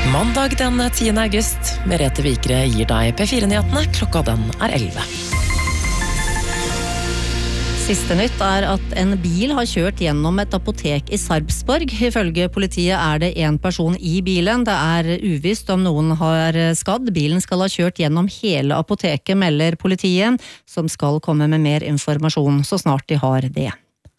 Mandag den 10. august. Merete Vikre gir deg P4-nyhetene. Klokka den 11. Siste nytt at en bil har kjørt gjennom et apotek I Sarpsborg. Ifølge politiet det en person I bilen. Det uvisst om noen har skadd. Bilen skal ha kjørt gjennom hele apoteket, melder politiet, som skal komme med mer informasjon så snart de har det.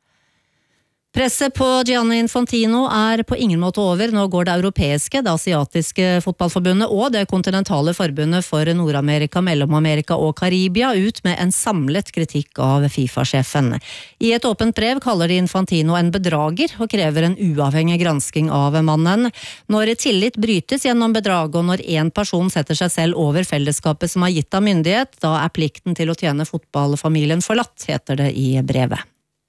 Presset på Gianni Infantino på ingen måte over. Nå går det europeiske, det asiatiske fotballforbundet og det kontinentale forbundet for Nord-Amerika, Mellom-Amerika og Karibia ut med en samlet kritikk av FIFA-sjefen. I et åpent brev kaller de Infantino en bedrager og krever en uavhengig gransking av mannen. Når tillit brytes gjennom bedrag og når en person setter seg selv over fellesskapet som har gitt av myndighet, da plikten til å tjene fotballfamilien forlatt, heter det I brevet.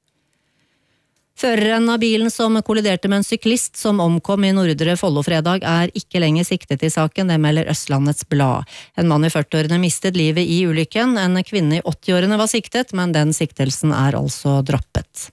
Føreren av bilen som kolliderte med en syklist som omkom I Nordre Follo-fredag ikke lenger siktet I saken, det melder Østlandets Blad. En mann I 40-årene mistet livet I ulykken, en kvinne I 80-årene var siktet, men den siktelsen altså droppet.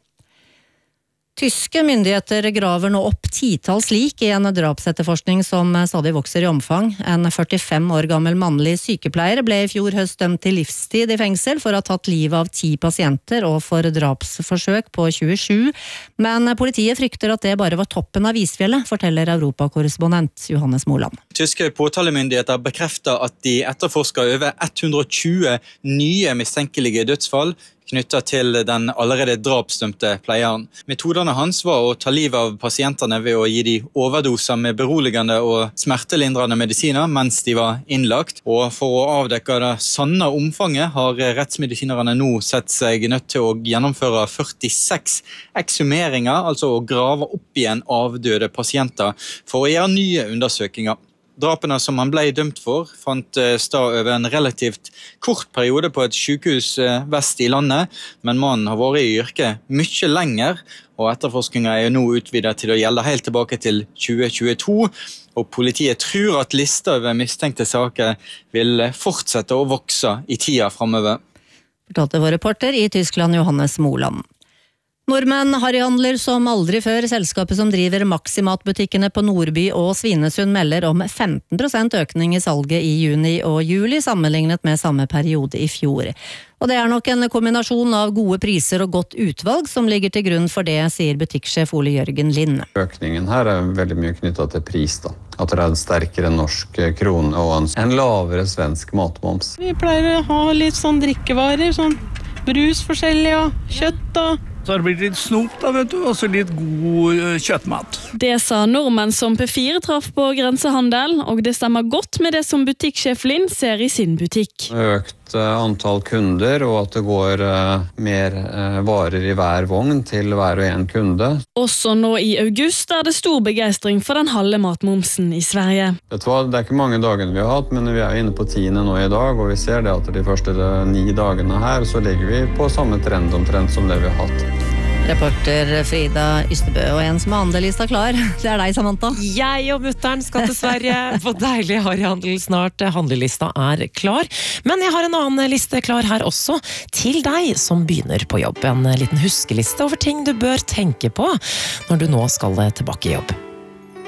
Tyske myndigheter graver nå opp titalls lik I en drapsetterforskning som stadig vokser I omfang. En 45 år gammel mannlig sykepleier ble I fjor høst dømt til livstid I fengsel for å ha tatt livet av 10 pasienter og for drapsforsøk på 27. Men politiet frykter at det bare var toppen av isfjellet, forteller Europakorrespondent Johannes Moland. Tyske påtalemyndigheter bekrefter at de etterforsker over 120 nye mistenkelige dødsfall knyttet til den allerede drapsdømte pleieren. Metodene hans var å ta livet av pasientene ved å gi de overdoser med beroligende og smertelindrende medisiner mens de var innlagt. Og for å avdekke det sanne omfanget har rettsmedisinerne nå sett seg nødt til å gjennomføre 46 ekshumeringer, altså å grave opp igjen avdøde pasienter, for å gjøre nye undersøkelser. Drapene som han ble dømt for fant sted over en relativt kort periode på et sykehus vest I landet, men mannen har vært I yrket mye lenger, og etterforskningen nå utvidet til å gjelde helt tilbake til 2022, og politiet tror at lista over mistenkte saker vil fortsette å vokse I tida fremover. Fortalte vår reporter I Tyskland, Johannes Moland. Nordmenn harryhandler som aldri før. Selskapet som driver Maximat-butikkene på Nordby og Svinesund melder om 15% økning I salget I juni og juli, sammenlignet med samme periode I fjor. Og det nok en kombinasjon av gode priser og godt utvalg som ligger til grunn for det, sier butikksjef Ole Jørgen Lind. Økningen her veldig mye knyttet til pris, da. At det en sterkere norsk krone og en lavere svensk matmoms. Vi pleier å ha litt sånn drikkevarer, sånn brus forskjellig og kjøtt og så det blir litt snop da, vet du, og så litt god kjøttmat. Det sa nordmenn som P4 traff på grensehandel, og det stemmer godt med det som butikksjef Lind ser I sin butikk. Økt antall kunder, og at det går mer varer I hver vogn til hver og en kunde. Også nå I august det stor begeistring for den halve matmomsen I Sverige. Det ikke mange dagene vi har hatt, men vi inne på 10. nå I dag, og vi ser det at de første 9 dagene her, så ligger vi på samme trend omtrent som det vi har hatt. Reporter Frida Ystebø, og en som har handelista klar, det deg, Samantha. Jeg og mutteren skal til Sverige på deilig harryhandel snart. Handlelista klar. Men jeg har en annen liste klar her også, til deg som begynner på jobb. En liten huskeliste over ting du bør tenke på når du nå skal tilbake I jobb.